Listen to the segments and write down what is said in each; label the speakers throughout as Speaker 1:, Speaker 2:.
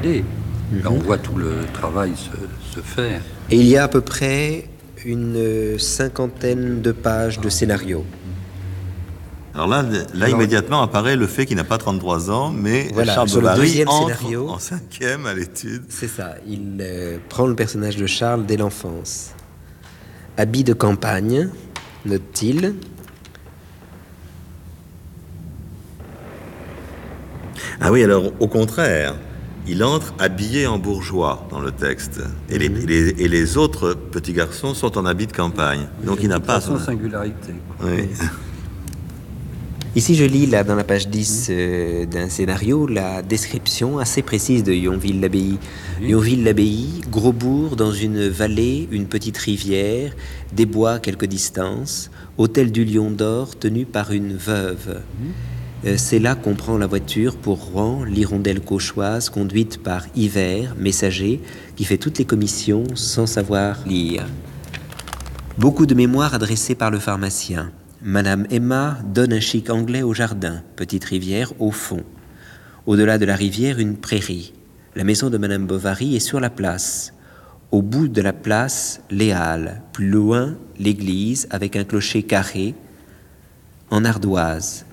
Speaker 1: idée. Là, on voit tout le travail se faire.
Speaker 2: Et il y a à peu près une 50aine de pages de scénario.
Speaker 3: Alors là, immédiatement apparaît le fait qu'il n'a pas 33 ans, mais
Speaker 2: voilà,
Speaker 3: Charles
Speaker 2: sur
Speaker 3: Bovary
Speaker 2: le deuxième
Speaker 3: entre
Speaker 2: scénario,
Speaker 3: en 5e à l'étude.
Speaker 2: C'est ça, il prend le personnage de Charles dès l'enfance. Habit de campagne, note-t-il.
Speaker 3: Ah oui, alors au contraire, il entre habillé en bourgeois dans le texte. Et les autres petits garçons sont en habit de campagne. Donc il n'a pas
Speaker 1: son singularité.
Speaker 3: Oui.
Speaker 2: Ici, je lis là dans la page 10 d'un scénario la description assez précise de Yonville-l'Abbaye. Yonville-l'Abbaye, gros bourg dans une vallée, une petite rivière, des bois à quelque distance, hôtel du Lion d'Or tenu par une veuve. C'est là qu'on prend la voiture pour Rouen, l'hirondelle cauchoise conduite par Hiver, messager, qui fait toutes les commissions sans savoir lire. Beaucoup de mémoires adressées par le pharmacien. Madame Emma donne un chic anglais au jardin, petite rivière au fond. Au-delà de la rivière, une prairie. La maison de Madame Bovary est sur la place. Au bout de la place, les halles. Plus loin, l'église avec un clocher carré en ardoise.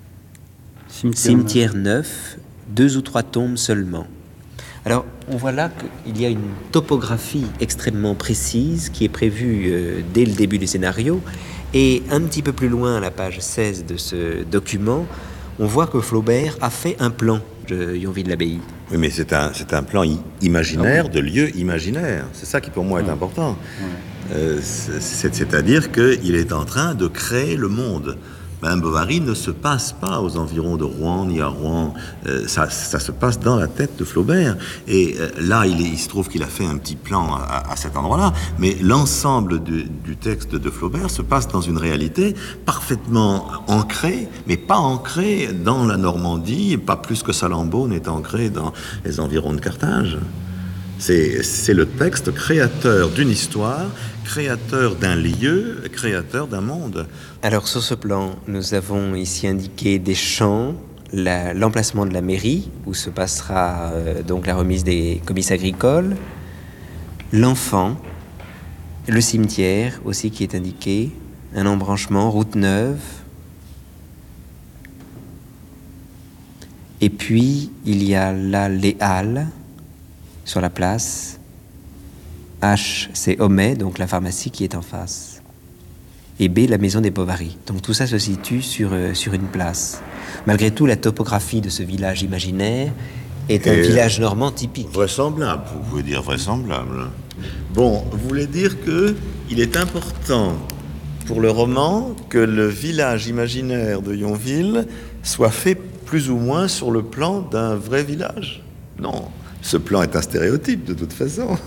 Speaker 2: Cimetière neuf, 2 ou 3 tombes seulement. Alors, on voit là qu'il y a une topographie extrêmement précise qui est prévue dès le début du scénario. Et un petit peu plus loin, à la page 16 de ce document, on voit que Flaubert a fait un plan de Yonville-l'Abbaye.
Speaker 3: Oui, mais c'est un plan imaginaire de lieu imaginaire. C'est ça qui, pour moi, est important. C'est-à-dire qu'il est en train de créer le monde. Madame Bovary ne se passe pas aux environs de Rouen, ni à Rouen. Ça se passe dans la tête de Flaubert. Et là, il se trouve qu'il a fait un petit plan à cet endroit-là. Mais l'ensemble du texte de Flaubert se passe dans une réalité parfaitement ancrée, mais pas ancrée dans la Normandie, et pas plus que Salammbô n'est ancré dans les environs de Carthage. C'est le texte créateur d'une histoire, créateur d'un lieu, créateur d'un monde.
Speaker 2: Alors sur ce plan, nous avons ici indiqué des champs, l'emplacement de la mairie, où se passera donc la remise des comices agricoles, l'enfant, le cimetière aussi qui est indiqué, un embranchement, route neuve, et puis il y a là les halles, sur la place. H, c'est Homais, donc la pharmacie qui est en face. Et B, la maison des Bovary. Donc tout ça se situe sur une place. Malgré tout, la topographie de ce village imaginaire est un village normand typique.
Speaker 3: Vraisemblable, vous pouvez dire vraisemblable. Bon, vous voulez dire qu'il est important pour le roman que le village imaginaire de Yonville soit fait plus ou moins sur le plan d'un vrai village? Non. Ce plan est un stéréotype, de toute façon.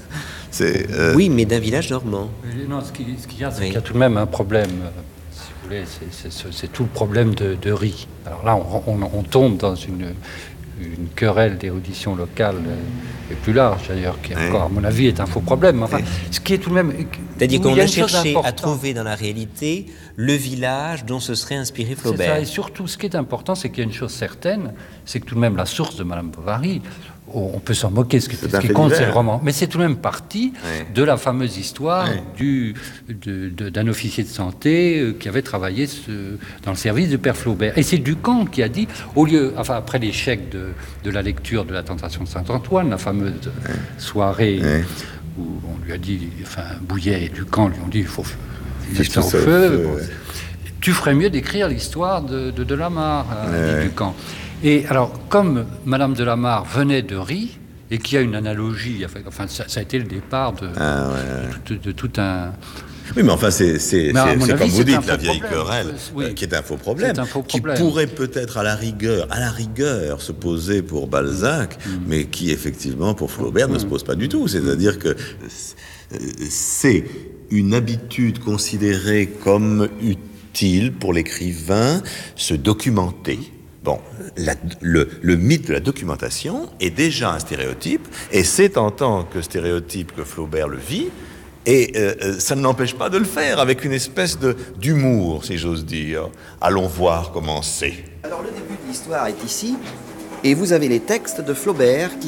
Speaker 2: Oui, mais d'un village normand.
Speaker 1: Non, ce qu'il y a, c'est qu'il y a tout de même un problème, si vous voulez, c'est tout le problème de riz. Alors là, on tombe dans une querelle d'érudition locale et plus large, d'ailleurs, qui encore, à mon avis, est un faux problème. Enfin, ce qui est tout de même...
Speaker 2: C'est-à-dire qu'on a cherché à trouver dans la réalité le village dont se serait inspiré Flaubert.
Speaker 1: C'est ça, et surtout, ce qui est important, c'est qu'il y a une chose certaine, c'est que tout de même, la source de Madame Bovary, on peut s'en moquer, ce qui compte, c'est le roman. Mais c'est tout de même partie de la fameuse histoire d'un officier de santé qui avait travaillé dans le service de Père Flaubert. Et c'est Ducamp qui a dit, après l'échec de la lecture de La Tentation de Saint-Antoine, la fameuse soirée où on lui a dit, Bouillet et Ducamp lui ont dit, il faut mettre ça au feu. Tu ferais mieux d'écrire l'histoire de Delamarre, dit Ducamp. Et alors, comme Madame de la Mare venait de Rie, et qu'il y a une analogie, ça a été le départ de tout un...
Speaker 3: Oui, mais enfin, c'est comme vous dites, la vieille querelle, qui est un faux problème, qui pourrait peut-être à la rigueur, se poser pour Balzac, mais qui, effectivement, pour Flaubert, ne se pose pas du tout. C'est-à-dire que c'est une habitude considérée comme utile pour l'écrivain, se documenter. Bon, le mythe de la documentation est déjà un stéréotype, et c'est en tant que stéréotype que Flaubert le vit, et ça ne l'empêche pas de le faire avec une espèce d'humour, si j'ose dire. Allons voir comment c'est.
Speaker 4: Alors le début de l'histoire est ici, et vous avez les textes de Flaubert qui